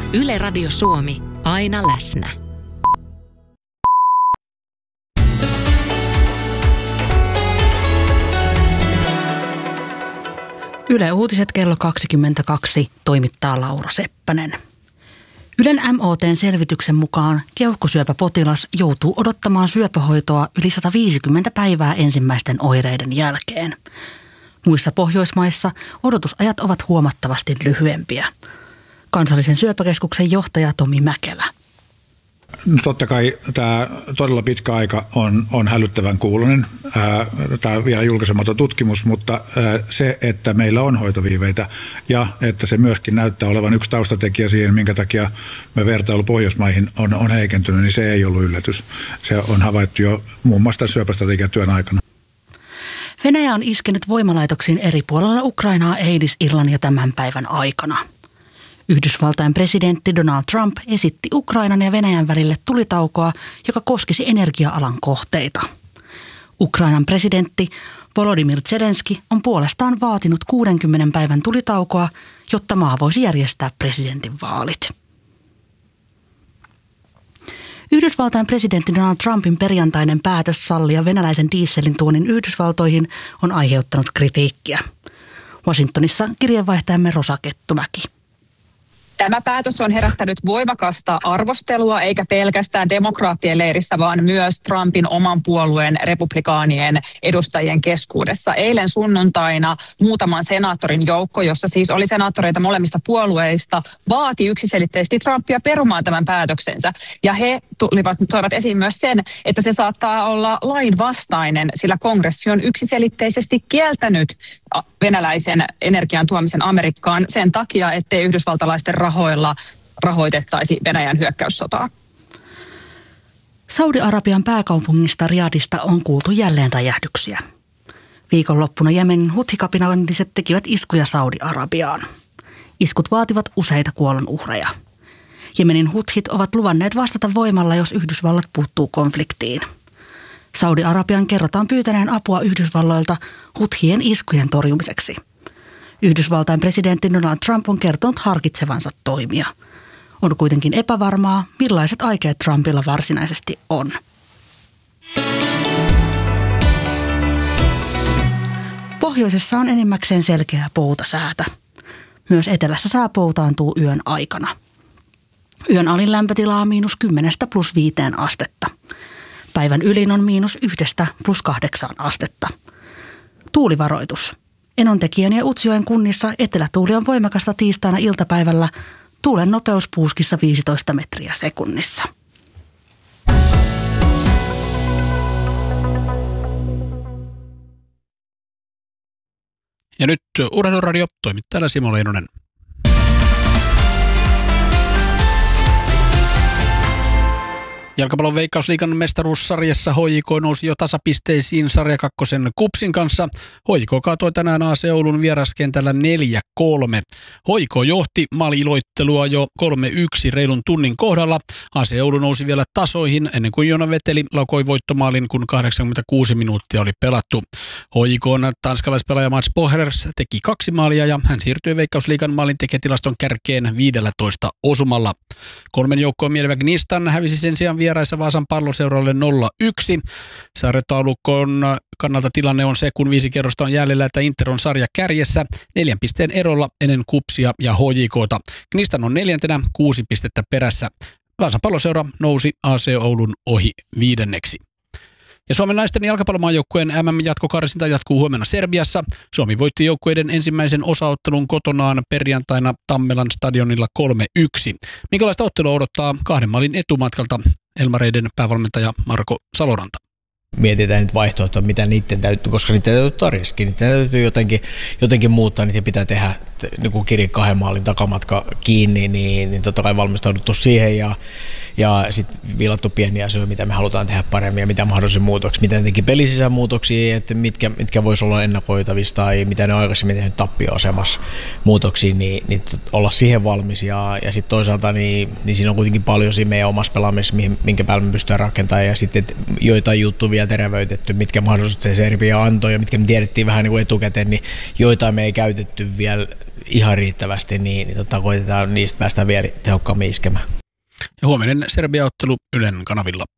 Yle Radio Suomi, aina läsnä. Yle Uutiset kello 22 toimittaa Laura Seppänen. Ylen MOT:n selvityksen mukaan keuhkosyöpäpotilas joutuu odottamaan syöpähoitoa yli 150 päivää ensimmäisten oireiden jälkeen. Muissa Pohjoismaissa odotusajat ovat huomattavasti lyhyempiä. Kansallisen syöpäkeskuksen johtaja Tomi Mäkelä. No totta kai tämä todella pitkä aika on hälyttävän kuuluinen. Tämä on vielä julkaisematon tutkimus, mutta se, että meillä on hoitoviiveitä ja että se myöskin näyttää olevan yksi taustatekijä siihen, minkä takia me vertailu Pohjoismaihin on heikentynyt, niin se ei ollut yllätys. Se on havaittu jo muun muassa syöpästrategiatyön aikana. Venäjä on iskenyt voimalaitoksiin eri puolilla Ukrainaa eilis, illan ja tämän päivän aikana. Yhdysvaltain presidentti Donald Trump esitti Ukrainan ja Venäjän välille tulitaukoa, joka koskisi energia-alan kohteita. Ukrainan presidentti Volodymyr Zelenski on puolestaan vaatinut 60 päivän tulitaukoa, jotta maa voisi järjestää presidentinvaalit. Yhdysvaltain presidentti Donald Trumpin perjantainen päätös sallia venäläisen dieselin tuonnin Yhdysvaltoihin on aiheuttanut kritiikkiä. Washingtonissa kirjeenvaihtajamme Rosa Kettumäki. Tämä päätös on herättänyt voimakasta arvostelua, eikä pelkästään demokraattien leirissä, vaan myös Trumpin oman puolueen republikaanien edustajien keskuudessa. Eilen sunnuntaina muutaman senaattorin joukko, jossa siis oli senaattoreita molemmista puolueista, vaati yksiselitteisesti Trumpia perumaan tämän päätöksensä. Ja he toivat esiin myös sen, että se saattaa olla lainvastainen, sillä kongressi on yksiselitteisesti kieltänyt venäläisen energian tuomisen Amerikkaan sen takia, ettei yhdysvaltalaisten rahoilla rahoitettaisi Venäjän hyökkäyssotaa. Saudi-Arabian pääkaupungista Riyadista on kuultu jälleen räjähdyksiä. Viikonloppuna Jemenin huthikapinalliset tekivät iskuja Saudi-Arabiaan. Iskut vaativat useita kuolonuhreja. Jemenin huthit ovat luvanneet vastata voimalla, jos Yhdysvallat puuttuu konfliktiin. Saudi-Arabian kerrotaan pyytäneen apua Yhdysvalloilta huthien iskujen torjumiseksi. Yhdysvaltain presidentti Donald Trump on kertonut harkitsevansa toimia. On kuitenkin epävarmaa, millaiset aikeet Trumpilla varsinaisesti on. Pohjoisessa on enimmäkseen selkeää poutasäätä. Myös etelässä sää poutaantuu yön aikana. Yön alin lämpötila on -10 +5 astetta. Päivän ylin on -1 +8 astetta. Tuulivaroitus. Enontekijän ja Utsjoen kunnissa etelätuuli on voimakasta tiistaina iltapäivällä. Tuulen nopeus puuskissa 15 metriä sekunnissa. Ja nyt Urheiluradio, toimittajana Simo Leinonen. Jalkapallon Veikkausliigan mestaruussarjassa HJK nousi jo tasapisteisiin sarja kakkosen KuPSin kanssa. HJK kaatoi tänään AC Oulun vieraskentällä 4-3. HJK johti maaliiloittelua jo 3-1 reilun tunnin kohdalla. AC Oulu nousi vielä tasoihin ennen kuin Joona Veteli laukoi voittomaalin, kun 86 minuuttia oli pelattu. HJK:n tanskalaispelaaja Mats Pohlers teki 2 maalia ja hän siirtyi Veikkausliigan maalintekijätilaston kärkeen 15 osumalla. 3 joukkoon mielevä Gnistan hävisi sen sijaan vieraissa Vaasan Palloseuralle 0-1. Sarjataulukon kannalta tilanne on se, kun 5 kerrosta on jäljellä, että Inter on sarja kärjessä 4 pisteen erolla ennen KuPSia ja HJK:ta. Gnistan on 4. 6 pistettä perässä. Vaasan Palloseura nousi AC Oulun ohi 5. Ja Suomen naisten jalkapallomaajoukkueen MM-jatkokarsinta jatkuu huomenna Serbiassa. Suomi voitti joukkueiden ensimmäisen osaottelun kotonaan perjantaina Tammelan stadionilla 3-1. Minkälaista ottelua odottaa 2 maalin etumatkalta Elmareiden päävalmentaja Marko Saloranta? Mietitään nyt vaihtoehtoa, mitä niiden täytyy, koska niiden täytyy tarjaskin. Niiden täytyy jotenkin muuttaa, niitä pitää tehdä niin kuin Kirin 2 maalin takamatka kiinni, niin totta kai valmistauduttu siihen. ja sitten viilattu pieniä asioita, mitä me halutaan tehdä paremmin ja mitä mahdollisia muutoksia, mitä teki pelisisään muutoksia, että mitkä voisi olla ennakoitavissa tai mitä ne on aikaisemmin tehnyt tappioasemassa muutoksia, niin olla siihen valmis ja sitten toisaalta niin siinä on kuitenkin paljon siinä meidän omassa pelaamisessa, minkä päälle me pystytään rakentamaan ja sitten joitain juttuja vielä terveytetty, mitkä mahdollisesti se Serbia antoi ja mitkä me tiedettiin vähän niin kuin etukäteen, niin joitain me ei käytetty vielä ihan riittävästi, niin koitetaan niistä päästä vielä tehokkaammin iskemään. Ja huominen Serbia-ottelu Ylen kanavilla.